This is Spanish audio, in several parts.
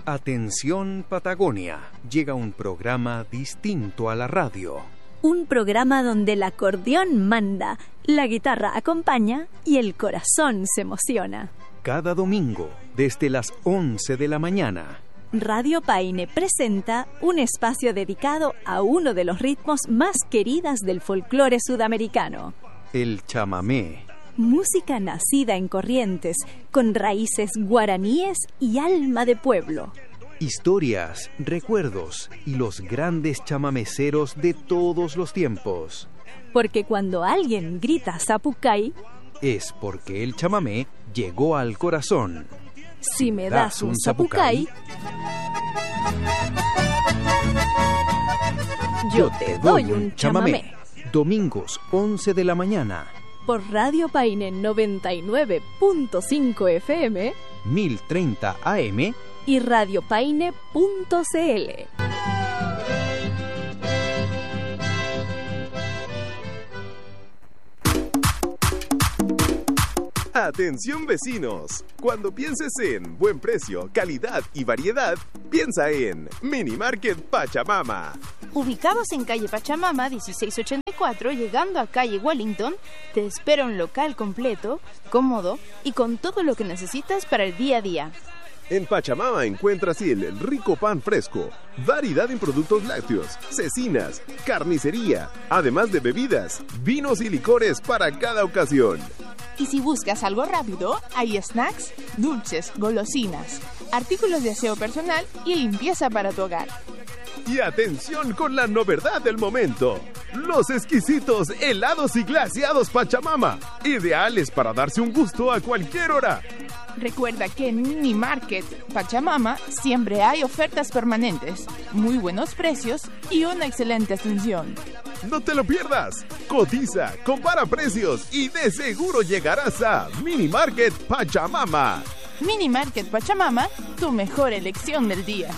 Atención Patagonia, llega un programa distinto a la radio. Un programa donde el acordeón manda, la guitarra acompaña y el corazón se emociona. Cada domingo, desde las 11 de la mañana. Radio Paine presenta un espacio dedicado a uno de los ritmos más queridas del folclore sudamericano. El chamamé. Música nacida en Corrientes, con raíces guaraníes y alma de pueblo. Historias, recuerdos y los grandes chamameceros de todos los tiempos. Porque cuando alguien grita Zapucay, es porque el chamamé llegó al corazón. Si me das un Zapucay, yo te doy un chamamé. Domingos, 11 de la mañana. Por Radio Paine 99.5 FM, 1030 AM y radiopaine.cl. Atención vecinos, cuando pienses en buen precio, calidad y variedad, piensa en Mini Market Pachamama. Ubicados en calle Pachamama 1684, llegando a calle Wellington, te espera un local completo, cómodo y con todo lo que necesitas para el día a día. En Pachamama encuentras el rico pan fresco, variedad en productos lácteos, cecinas, carnicería, además de bebidas, vinos y licores para cada ocasión. Y si buscas algo rápido, hay snacks, dulces, golosinas, artículos de aseo personal y limpieza para tu hogar. Y atención con la novedad del momento, los exquisitos helados y glaseados Pachamama, ideales para darse un gusto a cualquier hora. Recuerda que en Mini Market Pachamama siempre hay ofertas permanentes, muy buenos precios y una excelente atención. No te lo pierdas, cotiza, compara precios y de seguro llegarás a Mini Market Pachamama. Mini Market Pachamama, tu mejor elección del día.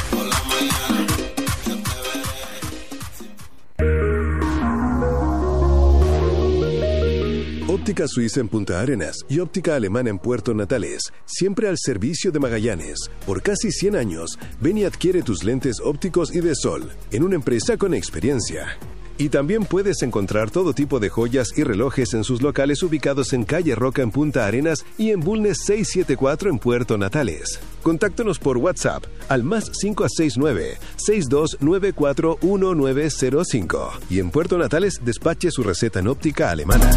Óptica Suiza en Punta Arenas y Óptica Alemana en Puerto Natales, siempre al servicio de Magallanes. Por casi 100 años, ven y adquiere tus lentes ópticos y de sol, en una empresa con experiencia. Y también puedes encontrar todo tipo de joyas y relojes en sus locales ubicados en Calle Roca en Punta Arenas y en Bulnes 674 en Puerto Natales. Contáctanos por WhatsApp al más 569-6294-1905 y en Puerto Natales despache su receta en óptica alemana.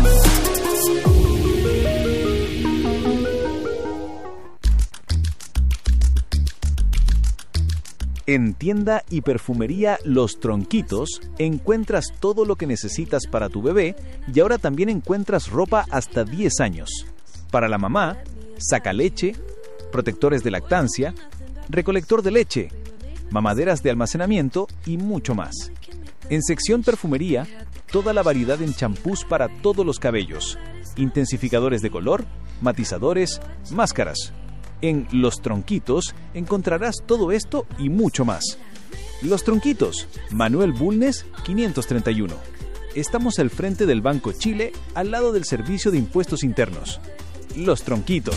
En tienda y perfumería Los Tronquitos encuentras todo lo que necesitas para tu bebé y ahora también encuentras ropa hasta 10 años. Para la mamá, sacaleche, protectores de lactancia, recolector de leche, mamaderas de almacenamiento y mucho más. En sección perfumería, toda la variedad en champús para todos los cabellos, intensificadores de color, matizadores, máscaras. En Los Tronquitos encontrarás todo esto y mucho más. Los Tronquitos, Manuel Bulnes, 531. Estamos al frente del Banco Chile, al lado del Servicio de Impuestos Internos. Los Tronquitos.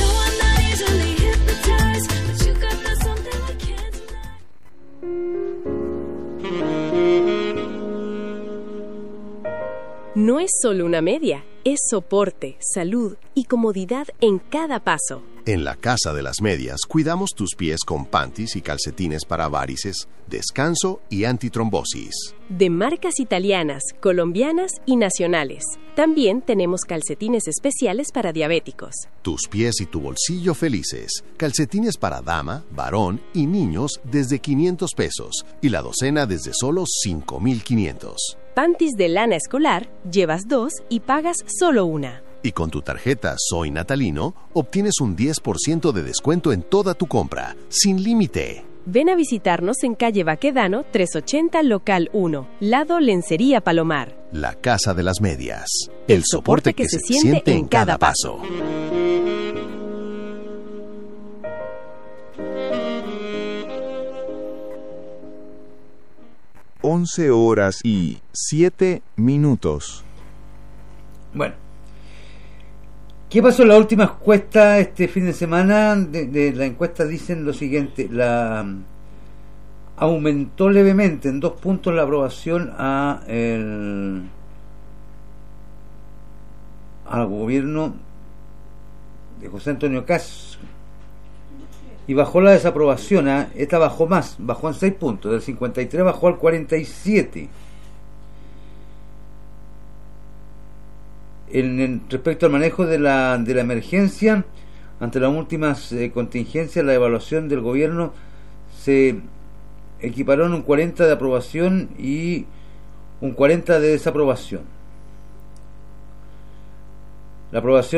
No es solo una media, es soporte, salud y comodidad en cada paso. En la Casa de las Medias cuidamos tus pies con panties y calcetines para varices, descanso y antitrombosis. De marcas italianas, colombianas y nacionales. También tenemos calcetines especiales para diabéticos. Tus pies y tu bolsillo felices. Calcetines para dama, varón y niños desde 500 pesos y la docena desde solo 5,500. Panties de lana escolar, llevas 2 y pagas solo una. Y con tu tarjeta Soy Natalino, obtienes un 10% de descuento en toda tu compra, sin límite. Ven a visitarnos en calle Baquedano, 380, local 1, lado Lencería Palomar. La Casa de las Medias. El soporte que se siente en cada paso. Horas y 7 minutos. Bueno, ¿Qué pasó en la última encuesta este fin de semana? De la encuesta dicen lo siguiente: aumentó levemente en 2 puntos la aprobación al gobierno de José Antonio Kast, y bajó la desaprobación. Esta bajó más, bajó en 6 puntos, del 53 bajó al 47. Respecto al manejo de la emergencia ante las últimas contingencias, la evaluación del gobierno se equiparó en un 40 de aprobación y un 40 de desaprobación. La aprobación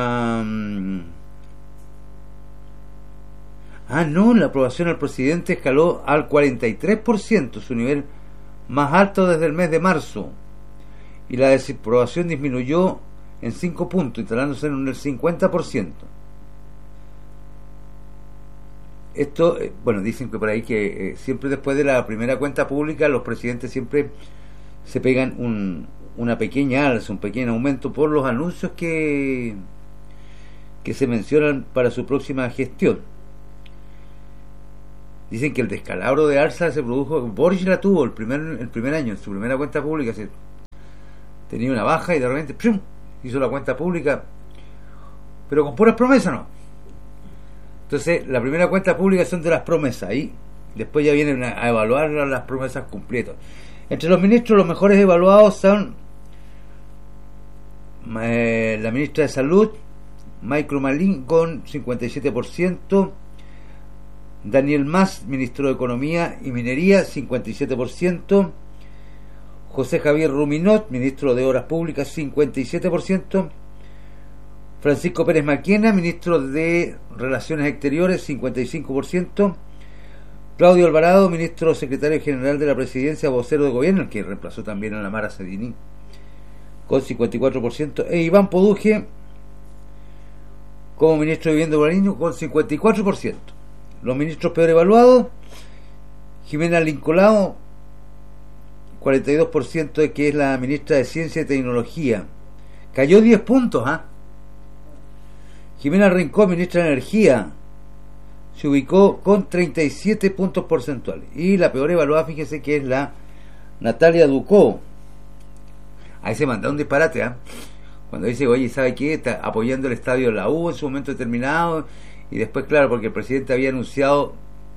la aprobación al presidente escaló al 43%, su nivel más alto desde el mes de marzo, y la desaprobación disminuyó en 5 puntos, instalándose en el 50%. Esto, dicen que por ahí que siempre después de la primera cuenta pública los presidentes siempre se pegan una pequeña alza, un pequeño aumento por los anuncios que se mencionan para su próxima gestión. Dicen que el descalabro de alza se produjo, Boris la tuvo el primer año, en su primera cuenta pública tenía una baja y de repente ¡pum!, hizo la cuenta pública, pero con puras promesas, ¿no? Entonces la primera cuenta pública son de las promesas, y después ya vienen a evaluar las promesas completas. Entre los ministros, los mejores evaluados son la ministra de Salud, Micro Malín, con 57%, Daniel Mas, ministro de Economía y Minería, 57%, José Javier Ruminot, ministro de Obras Públicas, 57%, Francisco Pérez Maquena, ministro de Relaciones Exteriores, 55%, Claudio Alvarado, ministro secretario general de la Presidencia, vocero de gobierno, el que reemplazó también a la Mara Cedini, con 54%, e Iván Poduje como ministro de Vivienda y Urbanismo, con 54%. Los ministros peor evaluados: Jimena Lincolao, 42%, que es la ministra de Ciencia y Tecnología, cayó 10 puntos. Jimena Rincón, ministra de Energía, se ubicó con 37 puntos porcentuales. Y la peor evaluada, fíjese, que es la Natalia Ducó. Ahí se manda un disparate, cuando dice, oye, ¿sabe qué? Está apoyando el estadio de la U en su momento determinado, y después, claro, porque el presidente había anunciado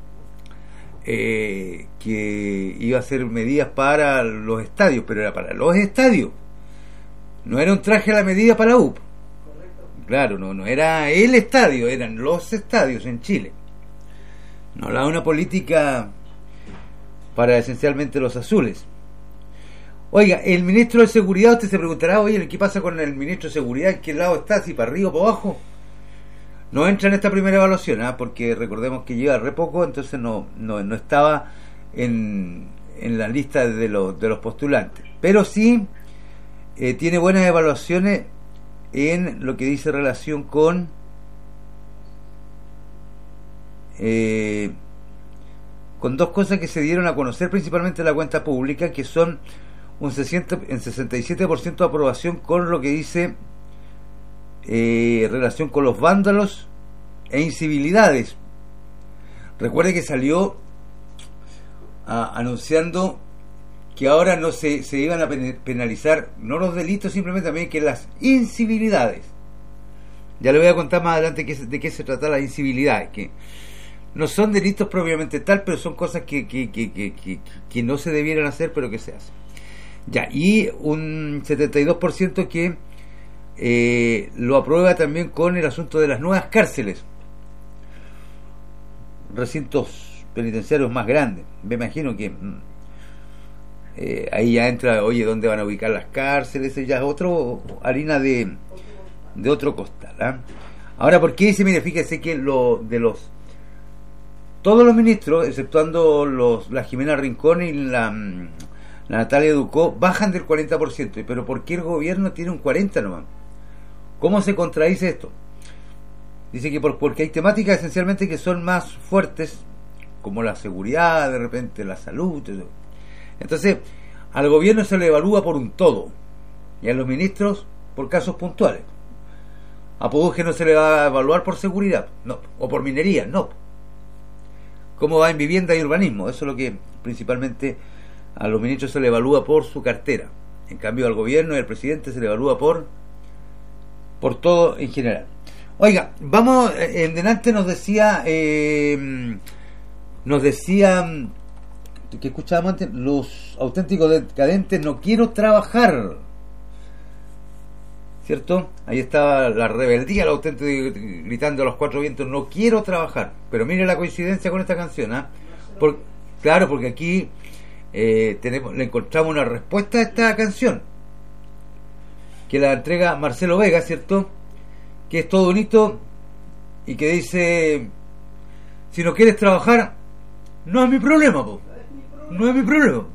que iba a hacer medidas para los estadios, pero era para los estadios, no era un traje a la medida para la U. Claro, no era el estadio, eran los estadios en Chile. No hablaba de una política para esencialmente los azules. Oiga, el ministro de Seguridad, usted se preguntará, oye, ¿qué pasa con el ministro de Seguridad? ¿En qué lado está? ¿Si para arriba o para abajo? No entra en esta primera evaluación, porque recordemos que lleva re poco, entonces no estaba en la lista de los postulantes. Pero sí tiene buenas evaluaciones en lo que dice relación con dos cosas que se dieron a conocer, principalmente en la cuenta pública, que son en 67% de aprobación con lo que dice relación con los vándalos e incivilidades. Recuerde que salió anunciando que ahora no se iban a penalizar no los delitos, simplemente también que las incivilidades. Ya le voy a contar más adelante de qué se trata las incivilidades, que no son delitos propiamente tal, pero son cosas que no se debieran hacer, pero que se hacen. Ya, y un 72% que lo aprueba también con el asunto de las nuevas cárceles, recintos penitenciarios más grandes. Me imagino que ahí ya entra, oye, ¿dónde van a ubicar las cárceles? Eso ya es otro harina de otro costal. Ahora, ¿por qué dice? Mire, fíjese que todos los ministros, exceptuando la Jimena Rincón y la Natalia Ducó, bajan del 40%, pero ¿por qué el gobierno tiene un 40% nomás? ¿Cómo se contradice esto? Dice que porque hay temáticas esencialmente que son más fuertes, como la seguridad, de repente la salud. Entonces, al gobierno se le evalúa por un todo, y a los ministros por casos puntuales. A Poduje no se le va a evaluar por seguridad, no, o por minería, no. ¿Cómo va en vivienda y urbanismo? Eso es lo que principalmente a los ministros se le evalúa por su cartera. En cambio al gobierno y al presidente se le evalúa por todo en general. Oiga, vamos, en delante nos decía que escuchábamos antes, los auténticos decadentes, no quiero trabajar, ¿cierto? Ahí estaba la rebeldía, los auténticos gritando a los cuatro vientos, no quiero trabajar. Pero mire la coincidencia con esta canción, ¿ah? Claro, porque aquí le encontramos una respuesta a esta canción, que la entrega Marcelo Vega, ¿cierto? Que es todo bonito y que dice: si no quieres trabajar, no es mi problema, po. No es mi problema.